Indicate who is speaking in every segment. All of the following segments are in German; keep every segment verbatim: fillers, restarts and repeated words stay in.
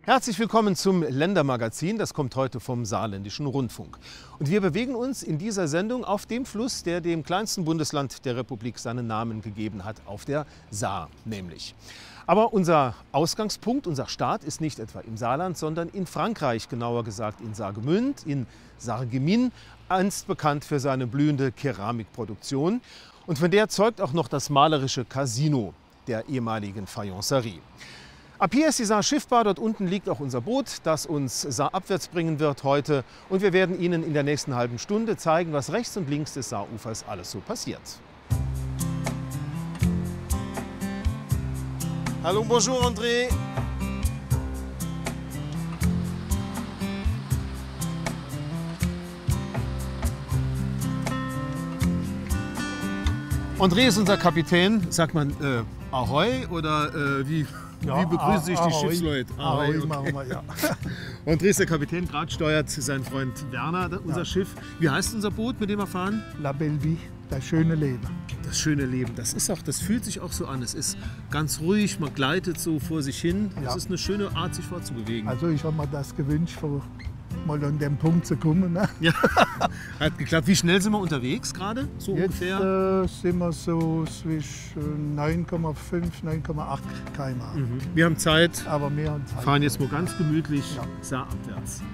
Speaker 1: Herzlich willkommen zum Ländermagazin. Das kommt heute vom Saarländischen Rundfunk. Und wir bewegen uns in dieser Sendung auf dem Fluss, der dem kleinsten Bundesland der Republik seinen Namen gegeben hat, auf der Saar nämlich. Aber unser Ausgangspunkt, unser Start ist nicht etwa im Saarland, sondern in Frankreich, genauer gesagt in Saargemünd, in Sarreguemines, einst bekannt für seine blühende Keramikproduktion. Und von der zeugt auch noch das malerische Casino der ehemaligen Fayencerie. Ab hier ist die Saar schiffbar, dort unten liegt auch unser Boot, das uns saarabwärts bringen wird heute. Und wir werden Ihnen in der nächsten halben Stunde zeigen, was rechts und links des Saarufers alles so passiert. Hallo, bonjour André. André ist unser Kapitän. Sagt man äh, Ahoi oder äh, wie?
Speaker 2: Ja,
Speaker 1: Wie begrüßt sich die
Speaker 2: Ahoi.
Speaker 1: Schiffsleute?
Speaker 2: Ahoi,
Speaker 1: okay.
Speaker 2: machen wir, ja.
Speaker 1: André ist der Kapitän, gerade steuert sein Freund Werner unser
Speaker 2: Ja.
Speaker 1: Schiff. Wie heißt unser Boot, mit dem wir fahren?
Speaker 2: La Belle Vie, das schöne Leben.
Speaker 1: Das schöne Leben. Das ist auch, das fühlt sich auch so an. Es ist ganz ruhig, man gleitet so vor sich hin. Es
Speaker 2: Ja.
Speaker 1: ist eine schöne Art, sich fortzubewegen.
Speaker 2: Also ich habe mir das gewünscht, vor mal an den Punkt zu kommen. Ne?
Speaker 1: Ja, hat geklappt. Wie schnell sind wir unterwegs gerade? So
Speaker 2: Jetzt
Speaker 1: ungefähr?
Speaker 2: äh, sind wir so zwischen neun Komma fünf, neun Komma acht Kilometer pro Stunde.
Speaker 1: Mhm. Wir haben Zeit,
Speaker 2: Aber mehr an Zeit.
Speaker 1: fahren jetzt mal ganz gemütlich
Speaker 2: Ja.
Speaker 1: saarabwärts.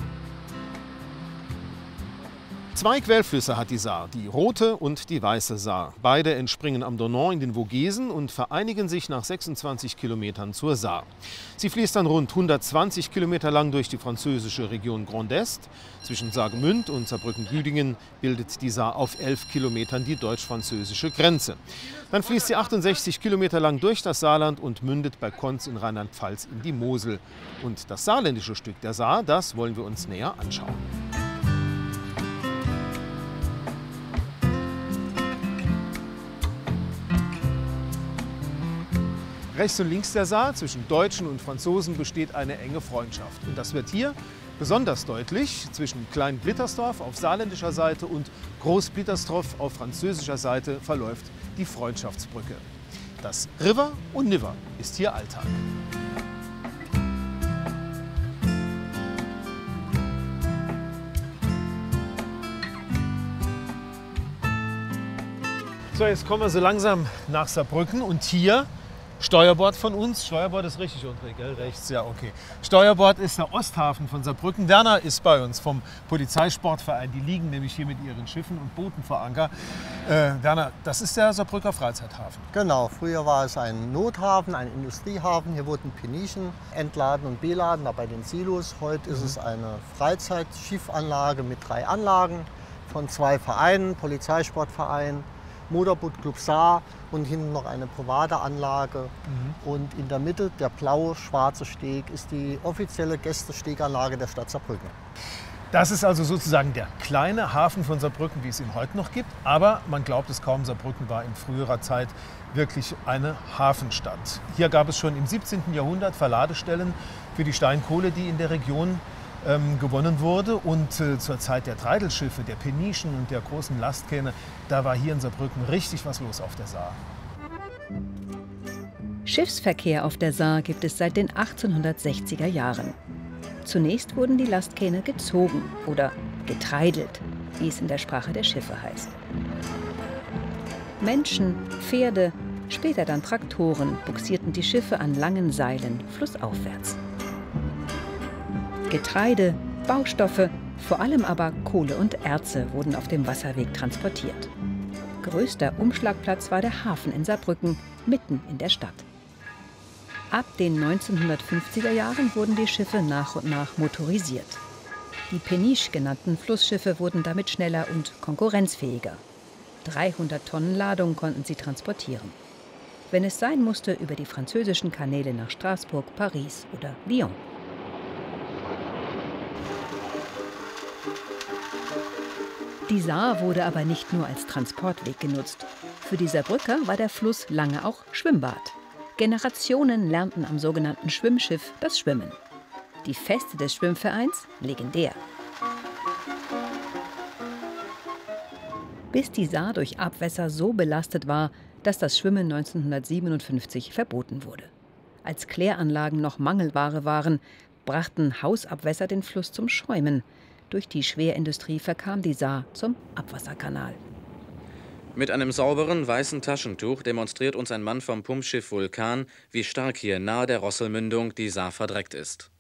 Speaker 1: Zwei Quellflüsse hat die Saar, die Rote und die Weiße Saar. Beide entspringen am Donon in den Vogesen und vereinigen sich nach sechsundzwanzig Kilometern zur Saar. Sie fließt dann rund hundertzwanzig Kilometer lang durch die französische Region Grand Est. Zwischen Saargemünd und Saarbrücken-Güdingen bildet die Saar auf elf Kilometern die deutsch-französische Grenze. Dann fließt sie achtundsechzig Kilometer lang durch das Saarland und mündet bei Konz in Rheinland-Pfalz in die Mosel. Und das saarländische Stück der Saar, das wollen wir uns näher anschauen. Rechts und links der Saar, zwischen Deutschen und Franzosen, besteht eine enge Freundschaft. Und das wird hier besonders deutlich zwischen Klein-Blittersdorf auf saarländischer Seite und Groß-Blittersdorf auf französischer Seite verläuft die Freundschaftsbrücke. Das River und Niver ist hier Alltag. So, jetzt kommen wir so langsam nach Saarbrücken und hier Steuerbord von uns. Steuerbord ist richtig, André, gell? Rechts, ja, okay. Steuerbord ist der Osthafen von Saarbrücken. Werner ist bei uns vom Polizeisportverein. Die liegen nämlich hier mit ihren Schiffen und Booten vor Anker. Äh, Werner, das ist der Saarbrücker Freizeithafen.
Speaker 3: Genau, früher war es ein Nothafen, ein Industriehafen. Hier wurden Penichen entladen und beladen, da bei den Silos. Heute ist es eine Freizeitschiffanlage mit drei Anlagen von zwei Vereinen, Polizeisportverein, Motorbootclub Saar und hinten noch eine private Anlage. Mhm. Und in der Mitte, der blaue, schwarze Steg, ist die offizielle Gästesteganlage der Stadt Saarbrücken.
Speaker 1: Das ist also sozusagen der kleine Hafen von Saarbrücken, wie es ihn heute noch gibt. Aber man glaubt es kaum, Saarbrücken war in früherer Zeit wirklich eine Hafenstadt. Hier gab es schon im siebzehnten Jahrhundert Verladestellen für die Steinkohle, die in der Region ähm, gewonnen wurde. Und äh, zur Zeit der Treidelschiffe, der Penichen und der großen Lastkähne, da war hier in Saarbrücken richtig was los auf der Saar.
Speaker 4: Schiffsverkehr auf der Saar gibt es seit den achtzehnhundertsechziger Jahren. Zunächst wurden die Lastkähne gezogen oder getreidelt, wie es in der Sprache der Schiffe heißt. Menschen, Pferde, später dann Traktoren buxierten die Schiffe an langen Seilen flussaufwärts. Getreide, Baustoffe, vor allem aber Kohle und Erze wurden auf dem Wasserweg transportiert. Größter Umschlagplatz war der Hafen in Saarbrücken, mitten in der Stadt. Ab den neunzehnhundertfünfziger Jahren wurden die Schiffe nach und nach motorisiert. Die Peniche genannten Flussschiffe wurden damit schneller und konkurrenzfähiger. dreihundert Tonnen Ladung konnten sie transportieren. Wenn es sein musste, über die französischen Kanäle nach Straßburg, Paris oder Lyon. Die Saar wurde aber nicht nur als Transportweg genutzt. Für die Saarbrücker war der Fluss lange auch Schwimmbad. Generationen lernten am sogenannten Schwimmschiff das Schwimmen. Die Feste des Schwimmvereins legendär. Bis die Saar durch Abwässer so belastet war, dass das Schwimmen neunzehnhundertsiebenundfünfzig verboten wurde. Als Kläranlagen noch Mangelware waren, brachten Hausabwässer den Fluss zum Schäumen. Durch die Schwerindustrie verkam die Saar zum Abwasserkanal.
Speaker 5: Mit einem sauberen weißen Taschentuch demonstriert uns ein Mann vom Pumpschiff Vulkan, wie stark hier nahe der Rosselmündung die Saar verdreckt ist.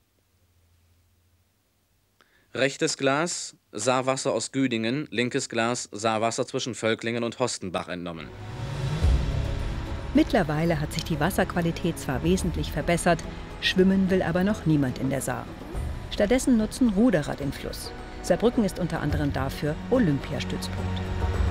Speaker 5: Rechtes Glas, Saarwasser aus Güdingen, linkes Glas, Saarwasser zwischen Völklingen und Hostenbach entnommen.
Speaker 4: Mittlerweile hat sich die Wasserqualität zwar wesentlich verbessert, schwimmen will aber noch niemand in der Saar. Stattdessen nutzen Ruderer den Fluss. Saarbrücken ist unter anderem dafür Olympiastützpunkt.